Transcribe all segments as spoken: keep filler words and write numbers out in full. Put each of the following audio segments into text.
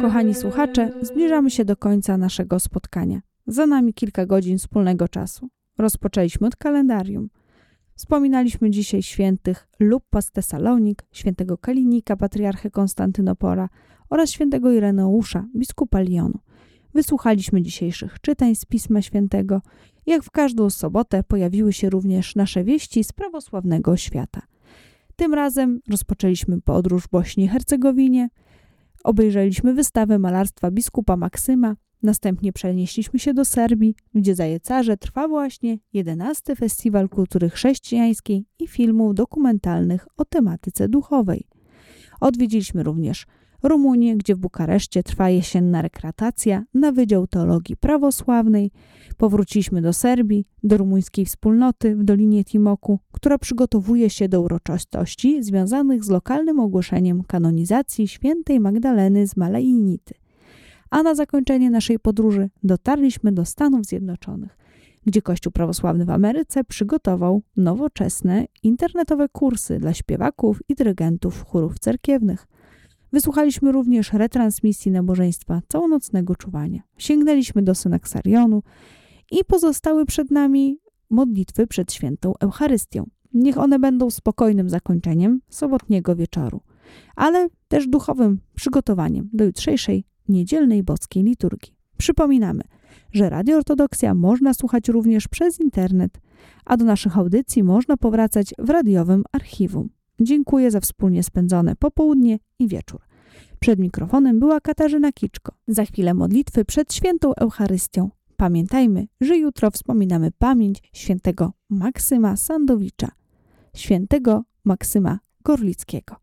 Kochani słuchacze, zbliżamy się do końca naszego spotkania. Za nami kilka godzin wspólnego czasu. Rozpoczęliśmy od kalendarium. Wspominaliśmy dzisiaj świętych Luppas Tesalonik, świętego Kalinika, patriarchę Konstantynopora oraz świętego Ireneusza, biskupa Lyonu. Wysłuchaliśmy dzisiejszych czytań z Pisma Świętego. Jak w każdą sobotę pojawiły się również nasze wieści z prawosławnego świata. Tym razem rozpoczęliśmy podróż w Bośni i Hercegowinie, obejrzeliśmy wystawę malarstwa biskupa Maksyma, następnie przenieśliśmy się do Serbii, gdzie za Jecarze trwa właśnie jedenasty Festiwal Kultury Chrześcijańskiej i Filmów Dokumentalnych o tematyce duchowej. Odwiedziliśmy również Rumunię, gdzie w Bukareszcie trwa jesienna rekrutacja na Wydział Teologii Prawosławnej. Powróciliśmy do Serbii, do rumuńskiej wspólnoty w Dolinie Timoku, która przygotowuje się do uroczystości związanych z lokalnym ogłoszeniem kanonizacji świętej Magdaleny z Malainity. A na zakończenie naszej podróży dotarliśmy do Stanów Zjednoczonych, gdzie Kościół Prawosławny w Ameryce przygotował nowoczesne internetowe kursy dla śpiewaków i dyrygentów chórów cerkiewnych. Wysłuchaliśmy również retransmisji nabożeństwa całonocnego czuwania. Sięgnęliśmy do synaksarionu i pozostały przed nami modlitwy przed świętą Eucharystią. Niech one będą spokojnym zakończeniem sobotniego wieczoru, ale też duchowym przygotowaniem do jutrzejszej niedzielnej boskiej liturgii. Przypominamy, że Radio Ortodoksja można słuchać również przez internet, a do naszych audycji można powracać w radiowym archiwum. Dziękuję za wspólnie spędzone popołudnie i wieczór. Przed mikrofonem była Katarzyna Kiczko. Za chwilę modlitwy przed świętą Eucharystią. Pamiętajmy, że jutro wspominamy pamięć świętego Maksyma Sandowicza, świętego Maksyma Gorlickiego.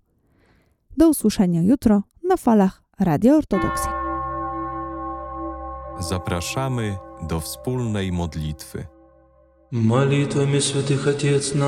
Do usłyszenia jutro na falach Radia Ortodoksja. Zapraszamy do wspólnej modlitwy. Молитвами святых Отец наш,